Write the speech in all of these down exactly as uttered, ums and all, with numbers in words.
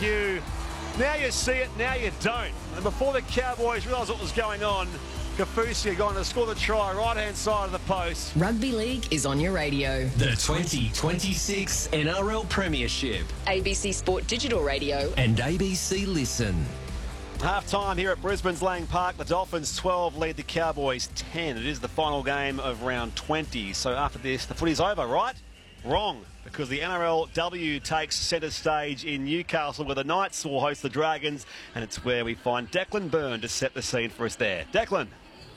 you, now you see it, now you don't. And before the Cowboys realised what was going on, Kaufusi going to score the try, right-hand side of the post. Rugby League is on your radio. The twenty twenty-six N R L Premiership. A B C Sport Digital Radio. And A B C Listen. Half-time here at Brisbane's Lang Park. The Dolphins twelve lead the Cowboys ten. It is the final game of round twenty. So after this, the footy's over, right? Wrong, because the N R L W takes centre stage in Newcastle, where the Knights will host the Dragons, and it's where we find Declan Byrne to set the scene for us there. Declan.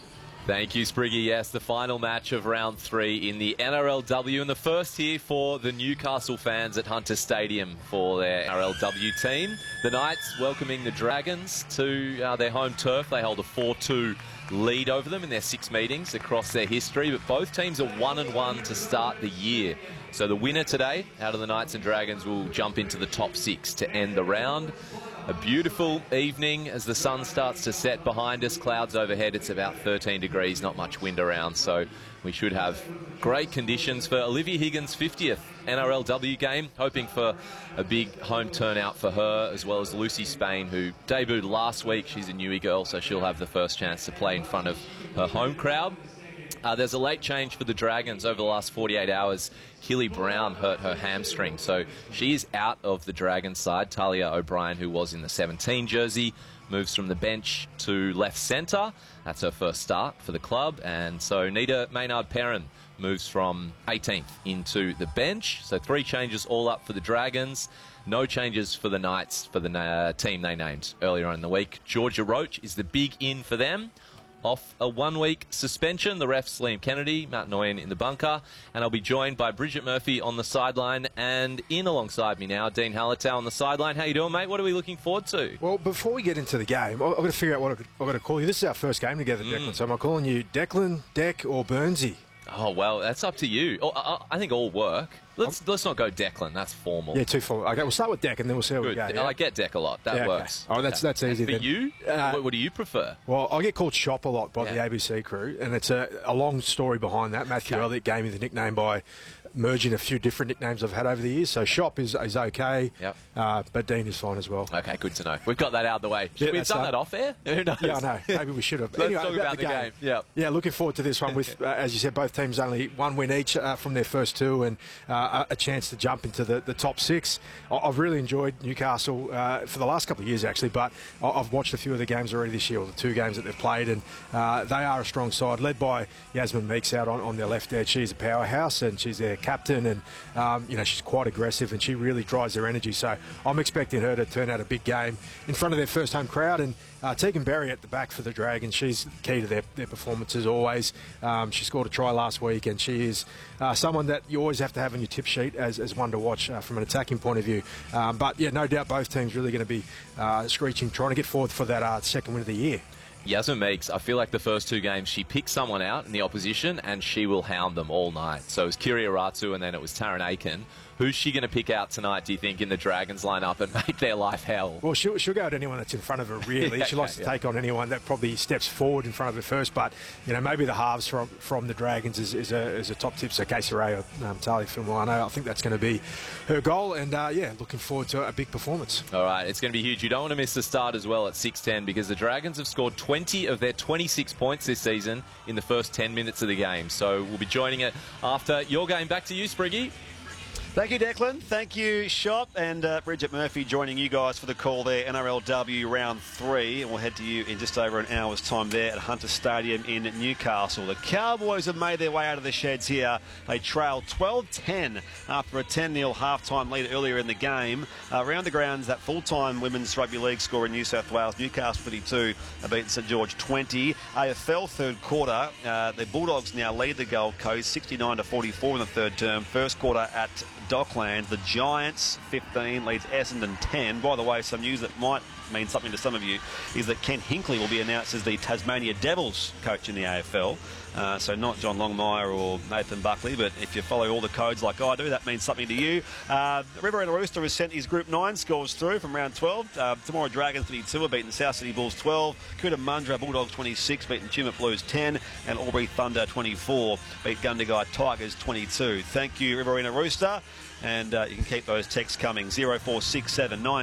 Thank you, Spriggy. Yes, the final match of round three in the N R L W, and the first here for the Newcastle fans at Hunter Stadium for their N R L W team. The Knights welcoming the Dragons to uh, their home turf. They hold a four two lead over them in their six meetings across their history, but both teams are one and one to start the year. So the winner today out of the Knights and Dragons will jump into the top six to end the round. A beautiful evening as the sun starts to set behind us. Clouds overhead. It's about thirteen degrees, not much wind around. So we should have great conditions for Olivia Higgins' fiftieth N R L W game. Hoping for a big home turnout for her, as well as Lucy Spain, who debuted last week. She's a newie girl, so she'll have the first chance to play in front of her home crowd. Uh, there's a late change for the Dragons over the last forty-eight hours. Hilly Brown hurt her hamstring, so she is out of the Dragons side. Talia O'Brien, who was in the seventeen jersey, moves from the bench to left centre. That's her first start for the club. And so Nita Maynard-Perrin moves from eighteenth into the bench. So three changes all up for the Dragons. No changes for the Knights, for the uh, team they named earlier on in the week. Georgia Roach is the big in for them. Off a one-week suspension, the refs Liam Kennedy, Matt Noyen in the bunker, and I'll be joined by Bridget Murphy on the sideline, and in alongside me now, Dean Hallertau on the sideline. How you doing, mate? What are we looking forward to? Well, before we get into the game, I've got to figure out what I've got to call you. This is our first game together, mm. Declan, so am I calling you Declan, Deck, or Burnsy? Oh, well, that's up to you. Oh, I, I think all work. Let's let's not go Declan. That's formal. Yeah, too formal. Okay, we'll start with Deck and then we'll see how Good. we go. Yeah? I get Deck a lot. That yeah, works. Okay. Oh, that's okay. that's easy. And for then. you, uh, what, what do you prefer? Well, I get called Shop a lot by yeah. the A B C crew, and it's a, a long story behind that. Matthew okay. Elliott gave me the nickname by merging a few different nicknames I've had over the years. So Shop is is okay, yep. uh, but Dean is fine as well. Okay, good to know. We've got that out of the way. Should yeah, we have done that off air? Who knows? Yeah, I know. Maybe we should have. Let's anyway, talk about, about the, the game. game. Yeah, yeah. Looking forward to this one. With, uh, as you said, both teams only one win each uh, from their first two, and uh, a chance to jump into the, the top six. I've really enjoyed Newcastle uh, for the last couple of years, actually, but I've watched a few of the games already this year, or the two games that they've played, and uh, they are a strong side, led by Yasmin Meeks out on, on their left there. She's a powerhouse, and she's their captain, and um, you know she's quite aggressive, and she really drives their energy. So I'm expecting her to turn out a big game in front of their first home crowd. And Uh, Tegan Berry at the back for the Dragons. She's key to their, their performances always. Um, she scored a try last week, and she is uh, someone that you always have to have on your tip sheet as, as one to watch uh, from an attacking point of view. Um, but, yeah, no doubt both teams really going to be uh, screeching, trying to get forward for that uh, second win of the year. Yasmin Meeks, I feel like the first two games she picked someone out in the opposition and she will hound them all night. So it was Kiria Ratu and then it was Taryn Aiken. Who's she going to pick out tonight, do you think, in the Dragons lineup and make their life hell? Well, she'll, she'll go at anyone that's in front of her, really. yeah, she likes okay, to yeah. take on anyone that probably steps forward in front of her first. But, you know, maybe the halves from from the Dragons is, is, a, is a top tip. So Casey Ray or um, Talia Filmano, I think that's going to be her goal. And, uh, yeah, looking forward to a big performance. All right, it's going to be huge. You don't want to miss the start as well at six ten because the Dragons have scored twenty of their twenty-six points this season in the first ten minutes of the game. So we'll be joining it after your game. Back to you, Spriggy. Thank you, Declan. Thank you, Shop. And uh, Bridget Murphy joining you guys for the call there, N R L W round three. And we'll head to you in just over an hour's time there at Hunter Stadium in Newcastle. The Cowboys have made their way out of the sheds here. They trail twelve ten after a ten nil half-time lead earlier in the game. Uh, around the grounds, that full-time Women's Rugby League score in New South Wales, Newcastle thirty-two, have beaten St George twenty. A F L third quarter, uh, the Bulldogs now lead the Gold Coast sixty-nine to forty-four in the third term. First quarter at Docklands, the Giants fifteen leads Essendon ten. By the way, some news that might mean something to some of you is that Ken Hinkley will be announced as the Tasmania Devils coach in the A F L. Uh, so not John Longmire or Nathan Buckley, but if you follow all the codes like I do, that means something to you. Uh, Riverina Rooster has sent his Group nine scores through from round twelve. Uh, Tomorrow Dragons thirty-two have beaten South City Bulls twelve. Cootamundra Bulldogs twenty-six, beaten Tumut Blues ten. And Albury Thunder twenty-four, beat Gundagai Tigers twenty-two. Thank you, Riverina Rooster. And uh, you can keep those texts coming. zero four six seven nine